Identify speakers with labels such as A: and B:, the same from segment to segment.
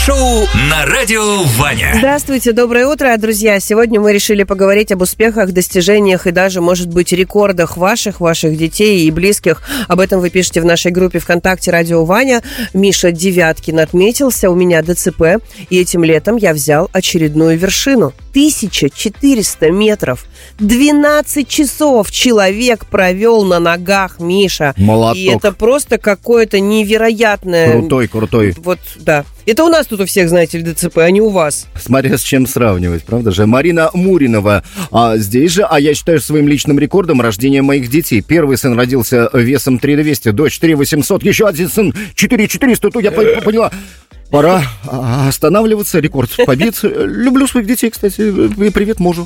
A: Шоу на радио Ваня.
B: Здравствуйте, доброе утро, друзья. Сегодня мы решили поговорить об успехах, достижениях и даже, может быть, рекордах ваших детей и близких. Об этом вы пишете в нашей группе ВКонтакте «Радио Ваня». Миша Девяткин отметился: у меня ДЦП, и этим летом я взял очередную вершину. 1400 метров. 12 часов человек провел на ногах, Миша.
C: Молоток.
B: И это просто какое-то невероятное...
C: Крутой.
B: Вот, да. Это у нас тут у всех, знаете ли, ДЦП, а не у вас.
C: Смотря с чем сравнивать, правда же? Марина Муринова. Здесь же, я считаю своим личным рекордом рождение моих детей. Первый сын родился весом 3200, дочь 3800, еще один сын 4400. Тут я поняла... Пора останавливаться, рекорд побит. Люблю своих детей, кстати, и привет мужу.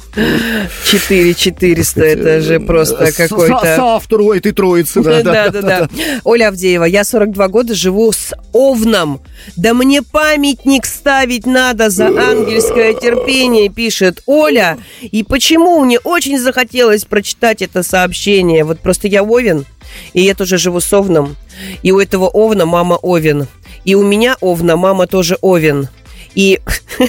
B: 4400, это же просто какой-то...
C: Соавтору этой троицы,
B: да. Оля Авдеева, я 42 года живу с овном. Да мне памятник ставить надо за ангельское терпение, пишет Оля. И почему мне очень захотелось прочитать это сообщение? Вот просто я овен, и я тоже живу с овном. И у этого овна мама овен. И у меня овна, мама тоже овен. И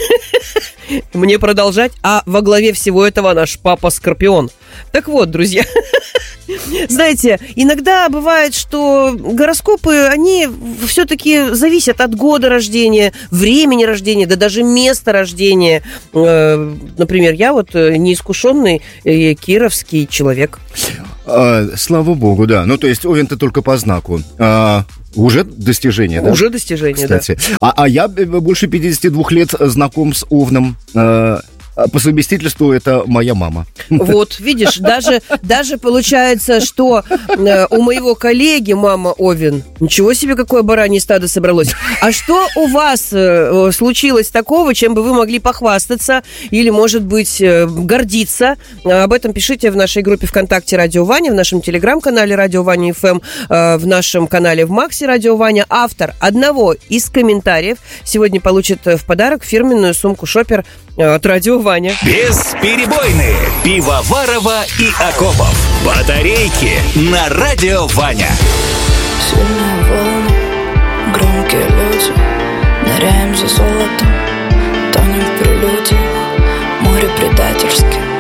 B: мне продолжать, а во главе всего этого наш папа Скорпион. Так вот, друзья, знаете, иногда бывает, что гороскопы, они все-таки зависят от года рождения, времени рождения, да даже места рождения. Например, я вот неискушенный кировский человек.
C: Слава богу, да. Ну, то есть овен-то только по знаку. Уже достижение, да?
B: Уже достижение,
C: кстати. Да. А я больше 52 лет знаком с овном. По совместительству это моя мама.
B: Вот, видишь, даже получается, что у моего коллеги мама овен. Ничего себе, какое баранье стадо собралось. А что у вас случилось такого, чем бы вы могли похвастаться или, может быть, гордиться? Об этом пишите в нашей группе ВКонтакте «Радио Ваня», в нашем телеграм-канале «Радио Ваня ФМ», в нашем канале в Максе «Радио Ваня». Автор одного из комментариев сегодня получит в подарок фирменную сумку «Шопер» от «Радио Ваня».
A: Бесперебойные Пивоварова и Акопов. Батарейки на радио Ваня.
D: Сильные волны, громкие люди, ныряем за золотом, тонем в прелюдиях, море предательски.